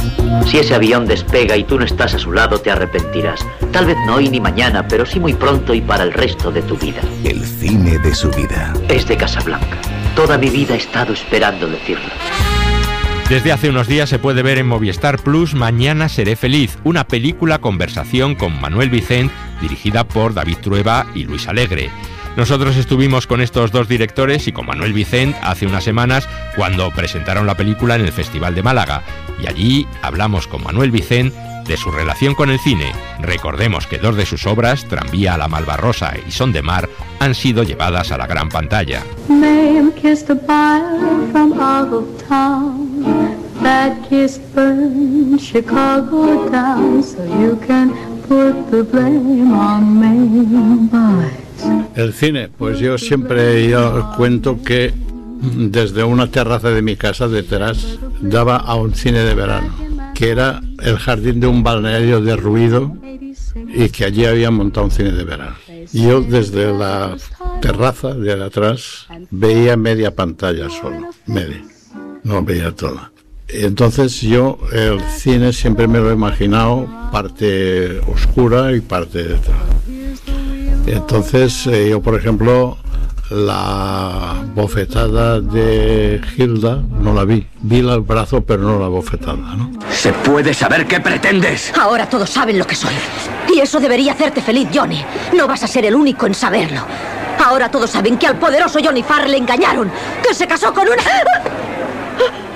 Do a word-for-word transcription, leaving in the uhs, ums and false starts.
Si ese avión despega y tú no estás a su lado, te arrepentirás. Tal vez no hoy ni mañana, pero sí muy pronto y para el resto de tu vida. El cine de su vida. Es de Casablanca. Toda mi vida he estado esperando decirlo. Desde hace unos días se puede ver en Movistar Plus Mañana seré feliz, una película conversación con Manuel Vicent, dirigida por David Trueba y Luis Alegre. Nosotros estuvimos con estos dos directores y con Manuel Vicent hace unas semanas cuando presentaron la película en el Festival de Málaga. Y allí hablamos con Manuel Vicent de su relación con el cine. Recordemos que dos de sus obras, Tranvía a la Malvarrosa y Son de Mar, han sido llevadas a la gran pantalla. Ma'am kissed a boy from out of town. That kiss burned Chicago down. So you can put the blame on me, boys. El cine, pues yo siempre yo cuento que desde una terraza de mi casa detrás daba a un cine de verano, que era el jardín de un balneario derruido y que allí había montado un cine de verano. Y yo desde la terraza de atrás veía media pantalla solo, media, no veía toda. Entonces yo el cine siempre me lo he imaginado parte oscura y parte detrás. Entonces eh, yo, por ejemplo, la bofetada de Hilda no la vi. Vi el brazo, pero no la bofetada, ¿no? ¿Se puede saber qué pretendes? Ahora todos saben lo que soy. Y eso debería hacerte feliz, Johnny. No vas a ser el único en saberlo. Ahora todos saben que al poderoso Johnny Farr le engañaron, que se casó con una...